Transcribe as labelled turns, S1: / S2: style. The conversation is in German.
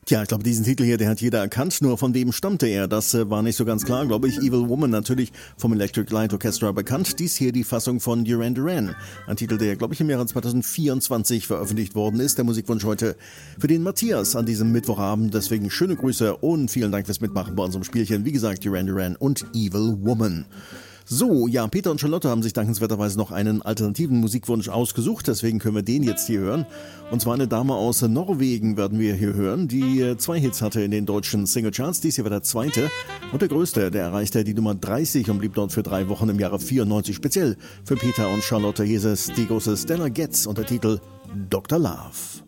S1: Tja, ich glaube, diesen Titel hier, der hat jeder erkannt, nur von wem stammte er? Das war nicht so ganz klar, glaube ich. Evil Woman natürlich vom Electric Light Orchestra bekannt. Dies hier die Fassung von Duran Duran. Ein Titel, der, glaube ich, im Jahre 2024 veröffentlicht worden ist. Der Musikwunsch heute für den Matthias an diesem Mittwochabend. Deswegen schöne Grüße und vielen Dank fürs Mitmachen bei unserem Spielchen. Wie gesagt, Duran Duran und Evil Woman. So, ja, Peter und Charlotte haben sich dankenswerterweise noch einen alternativen Musikwunsch ausgesucht, deswegen können wir den jetzt hier hören. Und zwar eine Dame aus Norwegen werden wir hier hören, die 2 Hits hatte in den deutschen Singlecharts. Dies hier war der zweite und der größte, der erreichte die Nummer 30 und blieb dort für 3 Wochen im Jahre 94. Speziell für Peter und Charlotte. Hier ist es die große Stella Getz und der Titel Dr. Love.